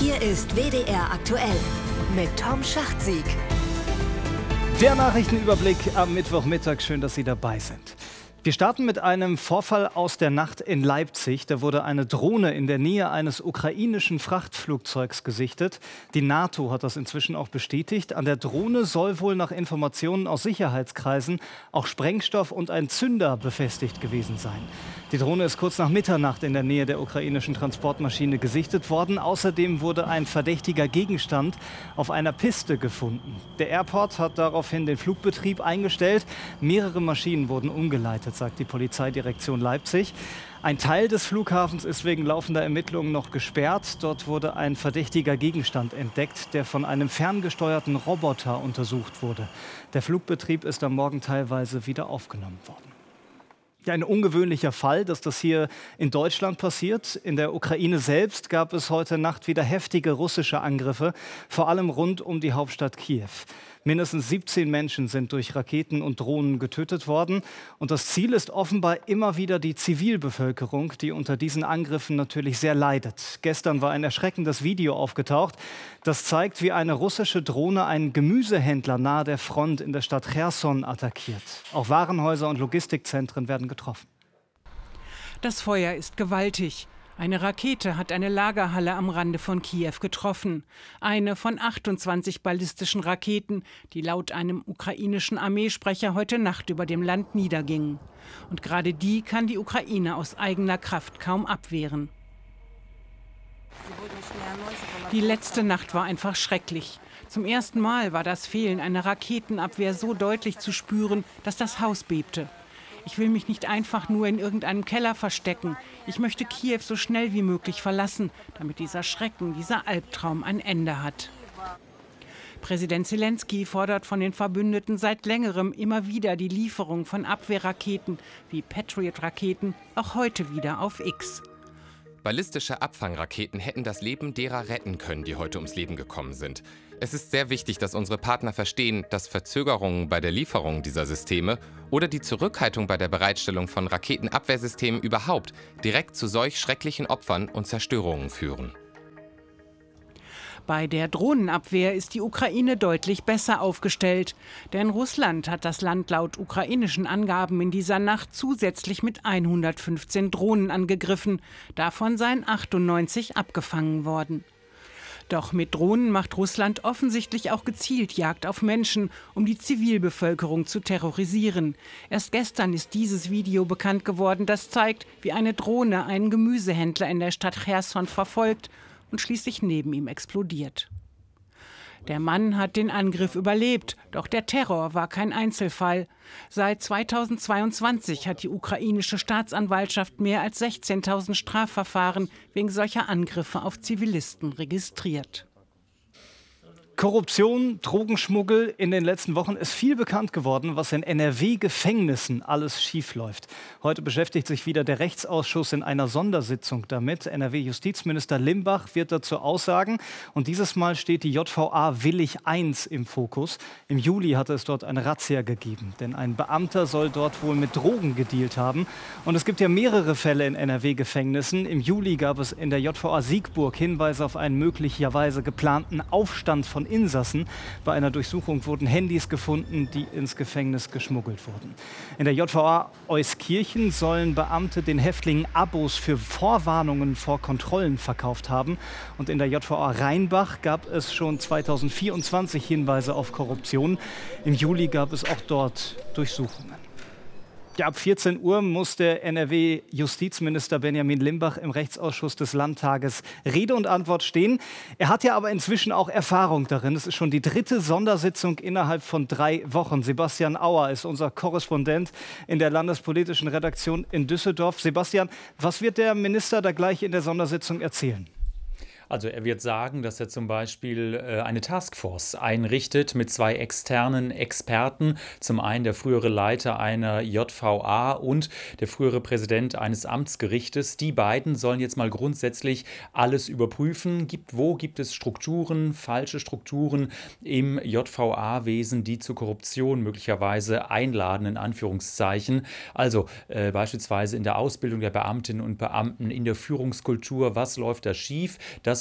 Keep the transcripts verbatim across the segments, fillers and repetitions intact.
Hier ist W D R aktuell mit Tom Schachtsieg. Der Nachrichtenüberblick am Mittwochmittag. Schön, dass Sie dabei sind. Wir starten mit einem Vorfall aus der Nacht in Leipzig. Da wurde eine Drohne in der Nähe eines ukrainischen Frachtflugzeugs gesichtet. Die NATO hat das inzwischen auch bestätigt. An der Drohne soll wohl nach Informationen aus Sicherheitskreisen auch Sprengstoff und ein Zünder befestigt gewesen sein. Die Drohne ist kurz nach Mitternacht in der Nähe der ukrainischen Transportmaschine gesichtet worden. Außerdem wurde ein verdächtiger Gegenstand auf einer Piste gefunden. Der Airport hat daraufhin den Flugbetrieb eingestellt. Mehrere Maschinen wurden umgeleitet, sagt die Polizeidirektion Leipzig. Ein Teil des Flughafens ist wegen laufender Ermittlungen noch gesperrt. Dort wurde ein verdächtiger Gegenstand entdeckt, der von einem ferngesteuerten Roboter untersucht wurde. Der Flugbetrieb ist am Morgen teilweise wieder aufgenommen worden. Ja, ein ungewöhnlicher Fall, dass das hier in Deutschland passiert. In der Ukraine selbst gab es heute Nacht wieder heftige russische Angriffe, vor allem rund um die Hauptstadt Kiew. Mindestens siebzehn Menschen sind durch Raketen und Drohnen getötet worden. Und das Ziel ist offenbar immer wieder die Zivilbevölkerung, die unter diesen Angriffen natürlich sehr leidet. Gestern war ein erschreckendes Video aufgetaucht, das zeigt, wie eine russische Drohne einen Gemüsehändler nahe der Front in der Stadt Cherson attackiert. Auch Warenhäuser und Logistikzentren werden getroffen. Das Feuer ist gewaltig. Eine Rakete hat eine Lagerhalle am Rande von Kiew getroffen. Eine von achtundzwanzig ballistischen Raketen, die laut einem ukrainischen Armeesprecher heute Nacht über dem Land niedergingen. Und gerade die kann die Ukraine aus eigener Kraft kaum abwehren. Die letzte Nacht war einfach schrecklich. Zum ersten Mal war das Fehlen einer Raketenabwehr so deutlich zu spüren, dass das Haus bebte. Ich will mich nicht einfach nur in irgendeinem Keller verstecken. Ich möchte Kiew so schnell wie möglich verlassen, damit dieser Schrecken, dieser Albtraum ein Ende hat. Präsident Zelensky fordert von den Verbündeten seit längerem immer wieder die Lieferung von Abwehrraketen wie Patriot-Raketen, auch heute wieder auf X. Ballistische Abfangraketen hätten das Leben derer retten können, die heute ums Leben gekommen sind. Es ist sehr wichtig, dass unsere Partner verstehen, dass Verzögerungen bei der Lieferung dieser Systeme oder die Zurückhaltung bei der Bereitstellung von Raketenabwehrsystemen überhaupt direkt zu solch schrecklichen Opfern und Zerstörungen führen. Bei der Drohnenabwehr ist die Ukraine deutlich besser aufgestellt. Denn Russland hat das Land laut ukrainischen Angaben in dieser Nacht zusätzlich mit hundertfünfzehn Drohnen angegriffen. Davon seien achtundneunzig abgefangen worden. Doch mit Drohnen macht Russland offensichtlich auch gezielt Jagd auf Menschen, um die Zivilbevölkerung zu terrorisieren. Erst gestern ist dieses Video bekannt geworden, das zeigt, wie eine Drohne einen Gemüsehändler in der Stadt Cherson verfolgt und schließlich neben ihm explodiert. Der Mann hat den Angriff überlebt, doch der Terror war kein Einzelfall. Seit zweitausendzweiundzwanzig hat die ukrainische Staatsanwaltschaft mehr als sechzehntausend Strafverfahren wegen solcher Angriffe auf Zivilisten registriert. Korruption, Drogenschmuggel. In den letzten Wochen ist viel bekannt geworden, was in N R W-Gefängnissen alles schiefläuft. Heute beschäftigt sich wieder der Rechtsausschuss in einer Sondersitzung damit. N R W-Justizminister Limbach wird dazu aussagen. Und dieses Mal steht die J V A Willich eins im Fokus. Im Juli hatte es dort eine Razzia gegeben. Denn ein Beamter soll dort wohl mit Drogen gedealt haben. Und es gibt ja mehrere Fälle in N R W-Gefängnissen. Im Juli gab es in der J V A Siegburg Hinweise auf einen möglicherweise geplanten Aufstand von Insassen. Bei einer Durchsuchung wurden Handys gefunden, die ins Gefängnis geschmuggelt wurden. In der J V A Euskirchen sollen Beamte den Häftlingen Abos für Vorwarnungen vor Kontrollen verkauft haben. Und in der J V A Rheinbach gab es schon zweitausendvierundzwanzig Hinweise auf Korruption. Im Juli gab es auch dort Durchsuchungen. Ja, ab vierzehn Uhr muss der N R W-Justizminister Benjamin Limbach im Rechtsausschuss des Landtages Rede und Antwort stehen. Er hat ja aber inzwischen auch Erfahrung darin. Es ist schon die dritte Sondersitzung innerhalb von drei Wochen. Sebastian Auer ist unser Korrespondent in der landespolitischen Redaktion in Düsseldorf. Sebastian, was wird der Minister da gleich in der Sondersitzung erzählen? Also er wird sagen, dass er zum Beispiel äh, eine Taskforce einrichtet mit zwei externen Experten. Zum einen der frühere Leiter einer J V A und der frühere Präsident eines Amtsgerichtes. Die beiden sollen jetzt mal grundsätzlich alles überprüfen. Gibt, wo gibt es Strukturen, falsche Strukturen im J V A-Wesen, die zur Korruption möglicherweise einladen, in Anführungszeichen. Also äh, beispielsweise in der Ausbildung der Beamtinnen und Beamten, in der Führungskultur, was läuft da schief? Das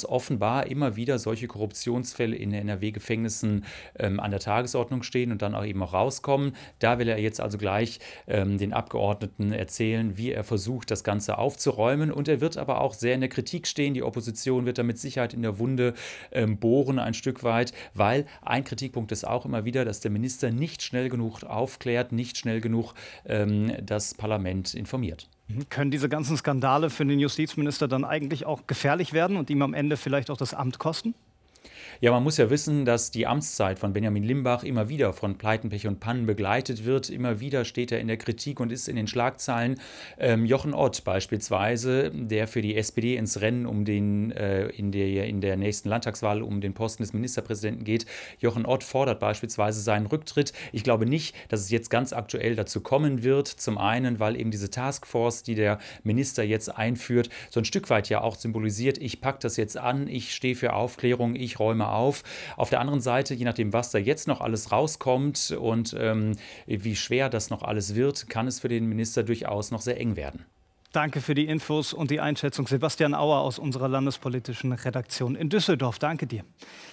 dass offenbar immer wieder solche Korruptionsfälle in N R W-Gefängnissen ähm, an der Tagesordnung stehen und dann auch eben auch rauskommen. Da will er jetzt also gleich ähm, den Abgeordneten erzählen, wie er versucht, das Ganze aufzuräumen. Und er wird aber auch sehr in der Kritik stehen. Die Opposition wird da mit Sicherheit in der Wunde ähm, bohren ein Stück weit, weil ein Kritikpunkt ist auch immer wieder, dass der Minister nicht schnell genug aufklärt, nicht schnell genug ähm, das Parlament informiert. Können diese ganzen Skandale für den Justizminister dann eigentlich auch gefährlich werden und ihm am Ende vielleicht auch das Amt kosten? Ja, man muss ja wissen, dass die Amtszeit von Benjamin Limbach immer wieder von Pleiten, Pech und Pannen begleitet wird. Immer wieder steht er in der Kritik und ist in den Schlagzeilen. Ähm, Jochen Ott beispielsweise, der für die S P D ins Rennen um den, äh, in, der, in der nächsten Landtagswahl um den Posten des Ministerpräsidenten geht. Jochen Ott fordert beispielsweise seinen Rücktritt. Ich glaube nicht, dass es jetzt ganz aktuell dazu kommen wird. Zum einen, weil eben diese Taskforce, die der Minister jetzt einführt, so ein Stück weit ja auch symbolisiert, ich packe das jetzt an, ich stehe für Aufklärung, ich räume auf. Auf der anderen Seite, je nachdem, was da jetzt noch alles rauskommt und ähm, wie schwer das noch alles wird, kann es für den Minister durchaus noch sehr eng werden. Danke für die Infos und die Einschätzung. Sebastian Auer aus unserer landespolitischen Redaktion in Düsseldorf. Danke dir.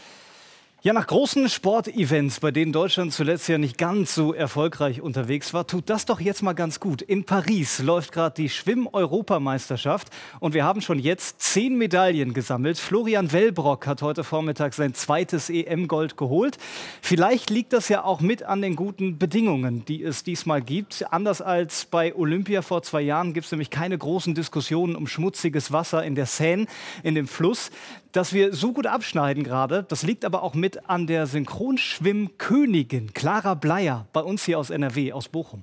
Ja, nach großen Sportevents, bei denen Deutschland zuletzt ja nicht ganz so erfolgreich unterwegs war, tut das doch jetzt mal ganz gut. In Paris läuft gerade die Schwimm-Europameisterschaft und wir haben schon jetzt zehn Medaillen gesammelt. Florian Wellbrock hat heute Vormittag sein zweites E M-Gold geholt. Vielleicht liegt das ja auch mit an den guten Bedingungen, die es diesmal gibt. Anders als bei Olympia vor zwei Jahren gibt es nämlich keine großen Diskussionen um schmutziges Wasser in der Seine, in dem Fluss. Dass wir so gut abschneiden gerade, das liegt aber auch mit an der Synchronschwimmkönigin Clara Bleier, bei uns hier aus N R W, aus Bochum.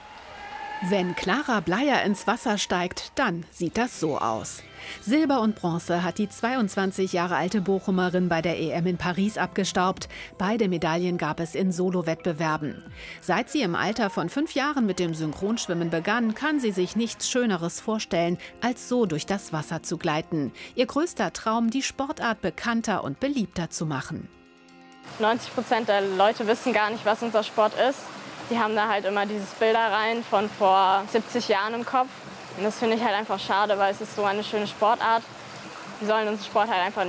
Wenn Clara Bleier ins Wasser steigt, dann sieht das so aus. Silber und Bronze hat die zweiundzwanzig Jahre alte Bochumerin bei der E M in Paris abgestaubt. Beide Medaillen gab es in Solo-Wettbewerben. Seit sie im Alter von fünf Jahren mit dem Synchronschwimmen begann, kann sie sich nichts Schöneres vorstellen, als so durch das Wasser zu gleiten. Ihr größter Traum, die Sportart bekannter und beliebter zu machen. neunzig Prozent der Leute wissen gar nicht, was unser Sport ist. Die haben da halt immer dieses Bilderreihen von vor siebzig Jahren im Kopf. Und das finde ich halt einfach schade, weil es ist so eine schöne Sportart. Die sollen unseren Sport halt einfach